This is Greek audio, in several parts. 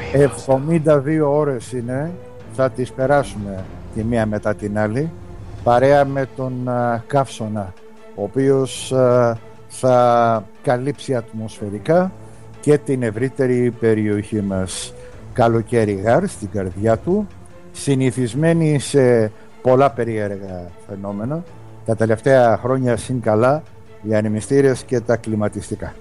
72 ώρες είναι, θα τις περάσουμε τη μία μετά την άλλη, παρέα με τον Καύσωνα, ο οποίος θα καλύψει ατμοσφαιρικά και την ευρύτερη περιοχή μας. Καλοκαίρι γάρ στην καρδιά του, συνηθισμένοι σε πολλά περίεργα φαινόμενα, τα τελευταία χρόνια συν καλά οι ανεμιστήρες και τα κλιματιστικά.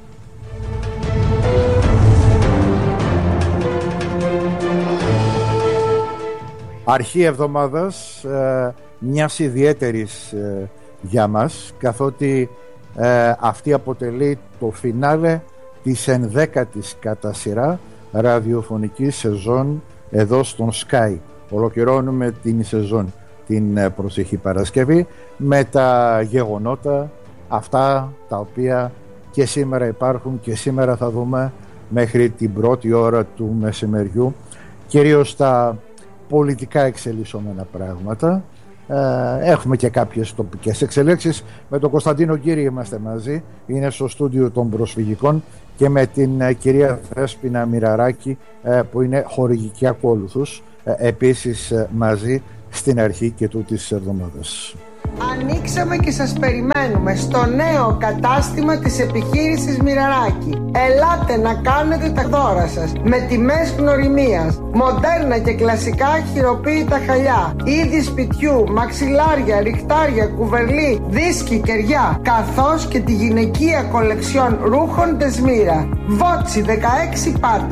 Αρχή εβδομάδας μιας ιδιαίτερης για μας, καθότι αυτή αποτελεί το φινάλε της 11ης κατά σειρά ραδιοφωνικής σεζόν εδώ στον Sky. Ολοκληρώνουμε την σεζόν την προσεχή Παρασκευή με τα γεγονότα αυτά τα οποία και σήμερα υπάρχουν και σήμερα θα δούμε μέχρι την πρώτη ώρα του μεσημεριού, κυρίως τα πολιτικά εξελισσόμενα πράγματα. Έχουμε και κάποιες τοπικές εξελίξεις. Με τον Κωνσταντίνο Κύρι είμαστε μαζί, είναι στο στούντιο των προσφυγικών, και με την κυρία Θέσποινα Μοιραράκη που είναι χορηγική ακόλουθους, επίσης μαζί στην αρχή και τούτης της εβδομάδας. Ανοίξαμε και σας περιμένουμε στο νέο κατάστημα της επιχείρησης Μοιραράκη. Ελάτε να κάνετε τα δώρα σας με τιμές γνωριμίας, μοντέρνα και κλασικά χειροποίητα χαλιά, είδη σπιτιού, μαξιλάρια, ριχτάρια, κουβερλί, δίσκοι, κεριά, καθώς και τη γυναικεία κολεξιόν ρούχων Δεσμύρα. Βότσι 16 Πάτρα.